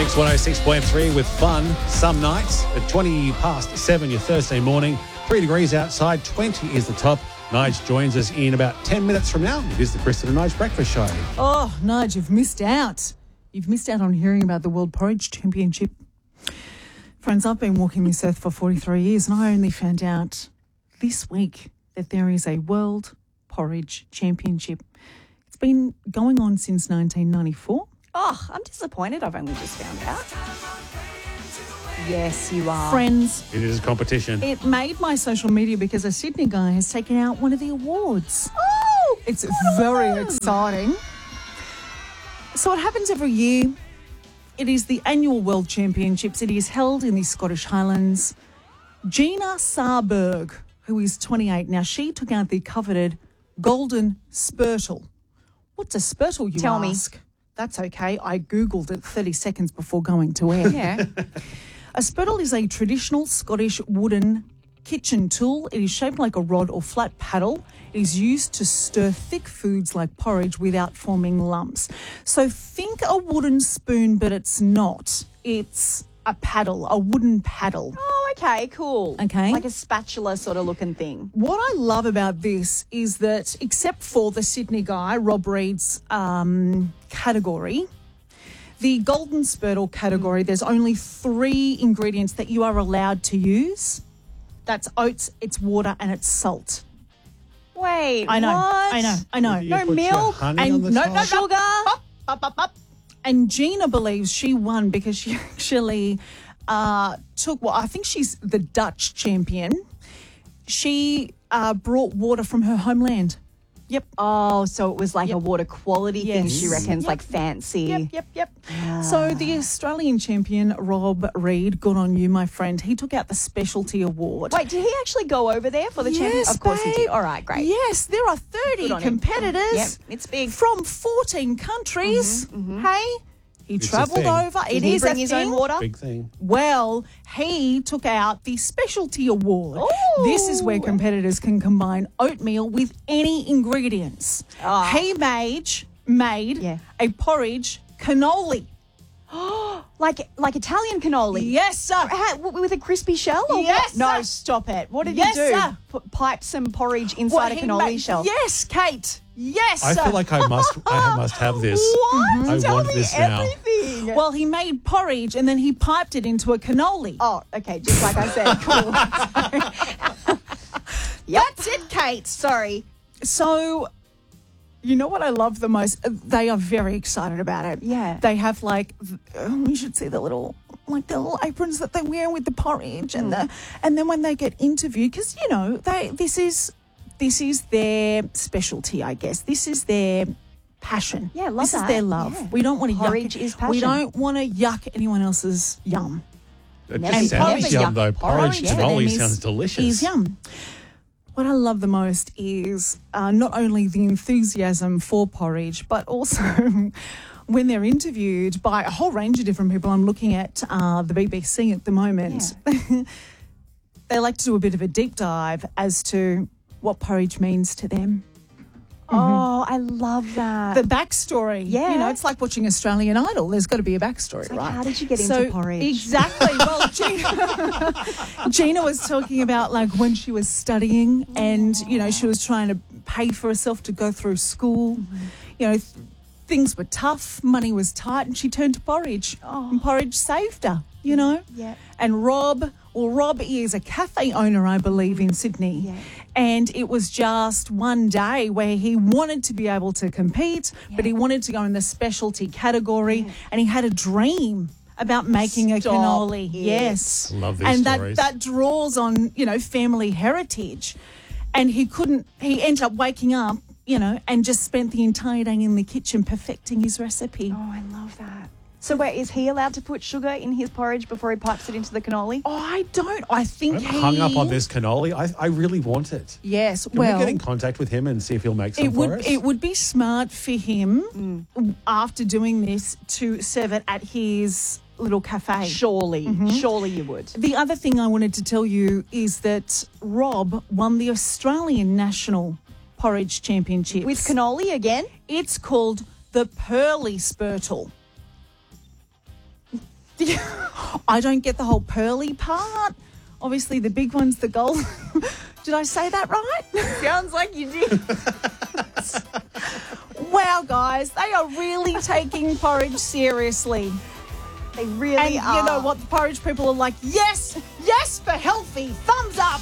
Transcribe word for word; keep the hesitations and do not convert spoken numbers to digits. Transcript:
Mix one oh six point three with fun some nights at twenty past seven your Thursday morning. Three degrees outside, twenty is the top. Nige joins us in about ten minutes from now. It is the Kristen and Nige Breakfast Show. Oh, Nige, you've missed out. You've missed out on hearing about the World Porridge Championship. Friends, I've been walking this earth for forty-three years and I only found out this week that there is a World Porridge Championship. It's been going on since nineteen ninety-four. Oh, I'm disappointed I've only just found out. Yes, you are. Friends, It is a competition. it made my social media because a Sydney guy has taken out one of the awards. Oh, It's very exciting. So it happens every year. It is the annual World Championships. It is held in the Scottish Highlands. Gina Sarberg, who is twenty-eight now, she took out the coveted Golden Spurtle. What's a spurtle, you Tell me. ask? That's okay. I Googled it thirty seconds before going to air. Yeah. A spurtle is a traditional Scottish wooden kitchen tool. It is shaped like a rod or flat paddle. It is used to stir thick foods like porridge without forming lumps. So think a wooden spoon, but it's not. It's a paddle, a wooden paddle. Oh, okay, cool. Okay. Like a spatula sort of looking thing. What I love about this is that, except for the Sydney guy, Rob Reed's um, category, the Golden Spurtle category, there's only three ingredients that you are allowed to use. That's oats, it's water, and it's salt. Wait, I know, what? I know, I know. You No put your milk honey and on the no, top? no, no. Sugar. Up, up, up, up. And Gina believes she won because she actually uh, took, well, I think she's the Dutch champion. She uh, brought water from her homeland. Yep. Oh, so it was like a water quality thing, Yes. she reckons, Yep. like fancy. Yep, yep, yep. So the Australian champion, Rob Reed, good on you, my friend. He took out the specialty award. Wait, did he actually go over there for the champion? Yes, Of course he babe. did. All right, great. Yes, there are thirty Good on him. competitors. Yep, it's big. From fourteen countries. Hey, he It's a travelled thing. over. Did It he is bring a his thing. own water? Big thing. Well, he took out the specialty award. Ooh. This is where competitors can combine oatmeal with any ingredients. Ah. He made, made Yeah. a porridge cannoli. Like like Italian cannoli? Yes, sir. Ha- w- with a crispy shell? Or Yes, what? No, sir. stop it. What did Yes, you do? sir. Put, pipe some porridge inside What a he cannoli made- shell? Yes, Kate. Yes, I sir. feel like I must I must have this. What? I Tell want me this now. everything. Well, he made porridge and then he piped it into a cannoli. Oh, okay, just like I said. Cool. Yep. That's it, Kate. Sorry. So, you know what I love the most? They are very excited about it. Yeah. They have like, oh, you should see the little, like the little aprons that they wear with the porridge, and the, and then when they get interviewed, because you know they this is this is their specialty, I guess. This is their passion. Yeah, love This that. is their love. Yeah. We don't want to Porridge yuck. is We passion. don't want to yuck anyone else's yum. It Never- just sounds never yum yuck though. porridge. Porridge Yeah. cannoli Them is- sounds delicious. Is yum. What I love the most is uh, not only the enthusiasm for porridge, but also when they're interviewed by a whole range of different people. I'm looking at uh, the B B C at the moment. They like to do a bit of a deep dive as to what porridge means to them. Oh, I love that. The backstory. Yeah. You know, it's like watching Australian Idol. There's got to be a backstory, like, right? how did you get So, into porridge? Exactly. Well, Gina, Gina was talking about like when she was studying and, you know, she was trying to pay for herself to go through school. You know, th- things were tough, money was tight, and she turned to porridge. And porridge saved her, you know? Yeah. And Rob, well, Rob is a cafe owner, I believe, in Sydney. Yeah. And it was just one day where he wanted to be able to compete, but he wanted to go in the specialty category, and he had a dream about making a Stop cannoli. it. Yes. Love these and stories. that that draws on, you know, family heritage. And he couldn't, he ended up waking up, you know, and just spent the entire day in the kitchen perfecting his recipe. Oh, I love that. So wait, is he allowed to put sugar in his porridge before he pipes it into the cannoli? Oh, I don't. I think I'm he hung up on this cannoli. I, I really want it. Yes. Can well, we get in contact with him and see if he'll make some it for would us? it would be smart for him after doing this to serve it at his little cafe. Surely, surely you would. The other thing I wanted to tell you is that Rob won the Australian National Porridge Championships. With cannoli again? It's called the Pearly Spurtle. the, I don't get the whole pearly part. Obviously, the big one's the gold. Did I say that right? Sounds like you did. Wow, guys, they are really taking porridge seriously. They really And are. you know what? The porridge people are like, yes, yes for healthy. Thumbs up.